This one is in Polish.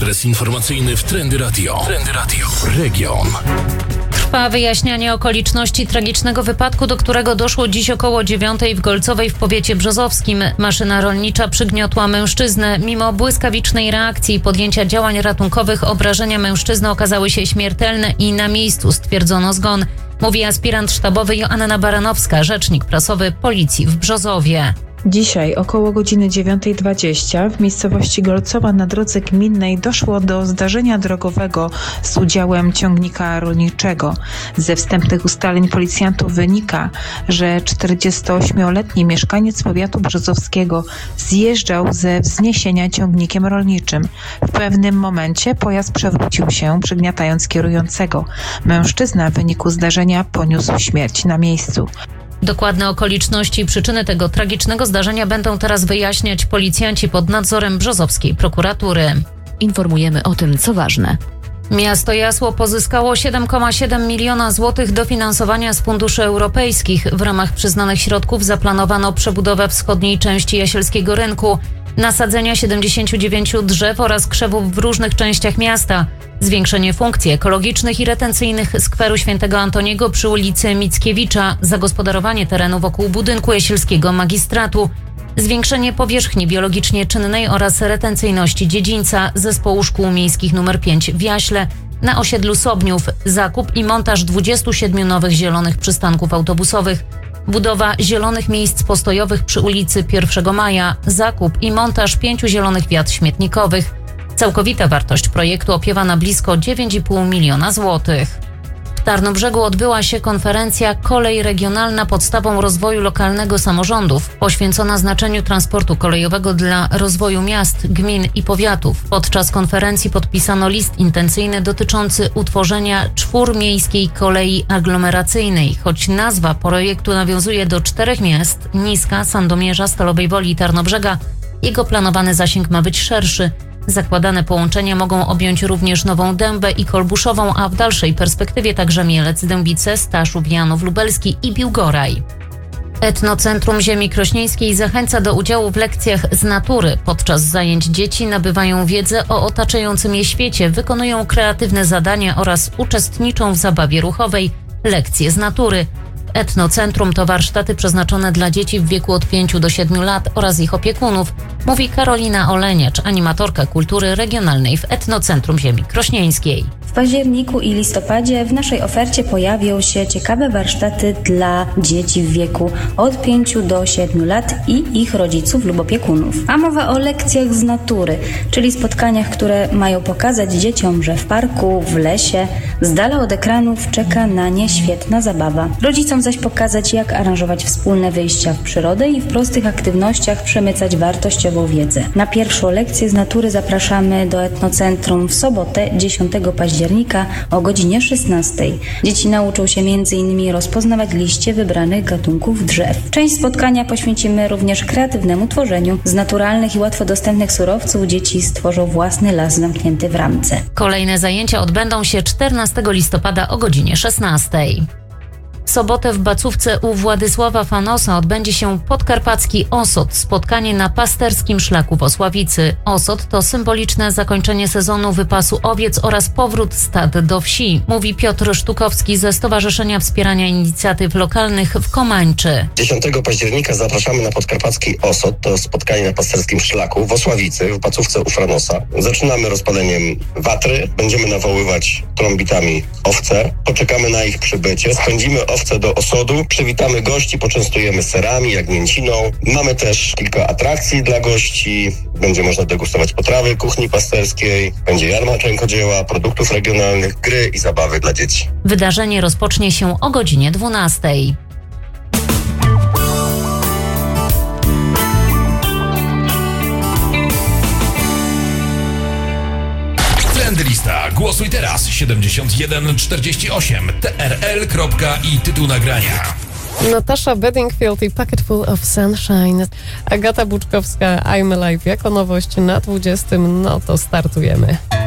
Ekspres informacyjny w Trendy Radio. Trendy Radio. Region. Trwa wyjaśnianie okoliczności tragicznego wypadku, do którego doszło dziś około 9:00 w Golcowej w powiecie brzozowskim. Maszyna rolnicza przygniotła mężczyznę. Mimo błyskawicznej reakcji i podjęcia działań ratunkowych obrażenia mężczyzny okazały się śmiertelne i na miejscu stwierdzono zgon. Mówi aspirant sztabowy Joanna Baranowska, rzecznik prasowy Policji w Brzozowie. Dzisiaj około godziny 9:20 w miejscowości Golcowa na drodze gminnej doszło do zdarzenia drogowego z udziałem ciągnika rolniczego. Ze wstępnych ustaleń policjantów wynika, że 48-letni mieszkaniec powiatu brzozowskiego zjeżdżał ze wzniesienia ciągnikiem rolniczym. W pewnym momencie pojazd przewrócił się, przygniatając kierującego. Mężczyzna w wyniku zdarzenia poniósł śmierć na miejscu. Dokładne okoliczności i przyczyny tego tragicznego zdarzenia będą teraz wyjaśniać policjanci pod nadzorem brzozowskiej prokuratury. Informujemy o tym, co ważne. Miasto Jasło pozyskało 7,7 miliona złotych dofinansowania z funduszy europejskich. W ramach przyznanych środków zaplanowano przebudowę wschodniej części Jasielskiego Rynku, nasadzenia 79 drzew oraz krzewów w różnych częściach miasta, zwiększenie funkcji ekologicznych i retencyjnych skweru Świętego Antoniego przy ulicy Mickiewicza, zagospodarowanie terenu wokół budynku Jasielskiego Magistratu, zwiększenie powierzchni biologicznie czynnej oraz retencyjności dziedzińca zespołu szkół miejskich nr 5 w Jaśle na osiedlu Sobniów, zakup i montaż 27 nowych zielonych przystanków autobusowych, budowa zielonych miejsc postojowych przy ulicy 1 Maja, zakup i montaż 5 zielonych wiat śmietnikowych. Całkowita wartość projektu opiewa na blisko 9,5 miliona złotych. W Tarnobrzegu odbyła się konferencja Kolej Regionalna podstawą rozwoju lokalnego samorządów, poświęcona znaczeniu transportu kolejowego dla rozwoju miast, gmin i powiatów. Podczas konferencji podpisano list intencyjny dotyczący utworzenia 4-miejskiej kolei aglomeracyjnej, choć nazwa projektu nawiązuje do 4 miast: Niska, Sandomierza, Stalowej Woli i Tarnobrzega. Jego planowany zasięg ma być szerszy. Zakładane połączenia mogą objąć również Nową Dębę i Kolbuszową, a w dalszej perspektywie także Mielec, Dębice, Staszów, Janów Lubelski i Biłgoraj. Etnocentrum Ziemi Krośnieńskiej zachęca do udziału w lekcjach z natury. Podczas zajęć dzieci nabywają wiedzę o otaczającym je świecie, wykonują kreatywne zadania oraz uczestniczą w zabawie ruchowej. Lekcje z natury. Etnocentrum to warsztaty przeznaczone dla dzieci w wieku od 5 do 7 lat oraz ich opiekunów, mówi Karolina Oleniacz, animatorka kultury regionalnej w Etnocentrum Ziemi Krośnieńskiej. W październiku i listopadzie w naszej ofercie pojawią się ciekawe warsztaty dla dzieci w wieku od 5 do 7 lat i ich rodziców lub opiekunów. A mowa o lekcjach z natury, czyli spotkaniach, które mają pokazać dzieciom, że w parku, w lesie, z dala od ekranów czeka na nie świetna zabawa. Rodzicom zaś pokazać, jak aranżować wspólne wyjścia w przyrodę i w prostych aktywnościach przemycać wartościową wiedzę. Na pierwszą lekcję z natury zapraszamy do Etnocentrum w sobotę 10 października o godzinie 16. Dzieci nauczą się m.in. rozpoznawać liście wybranych gatunków drzew. Część spotkania poświęcimy również kreatywnemu tworzeniu. Z naturalnych i łatwo dostępnych surowców dzieci stworzą własny las zamknięty w ramce. Kolejne zajęcia odbędą się 14 listopada o godzinie 16. W sobotę w Bacówce u Władysława Fanosa odbędzie się podkarpacki osot, spotkanie na pasterskim szlaku w Osławicy. Osot to symboliczne zakończenie sezonu wypasu owiec oraz powrót stad do wsi, mówi Piotr Sztukowski ze Stowarzyszenia Wspierania Inicjatyw Lokalnych w Komańczy. 10 października zapraszamy na podkarpacki osot, to spotkanie na pasterskim szlaku w Osławicy, w Bacówce u Fanosa. Zaczynamy rozpaleniem watry, będziemy nawoływać trąbitami owce, poczekamy na ich przybycie, spędzimy owce do osodu, przywitamy gości, poczęstujemy serami, jagnięciną. Mamy też kilka atrakcji dla gości. Będzie można degustować potrawy kuchni pasterskiej, będzie jarmark rękodzieła, produktów regionalnych, gry i zabawy dla dzieci. Wydarzenie rozpocznie się o godzinie 12. Lista. Głosuj teraz 7148 TRL. I tytuł nagrania. Natasza Bedingfield i Pocketful of Sunshine. Agata Buczkowska, I'm Alive jako nowość na 20. No to startujemy.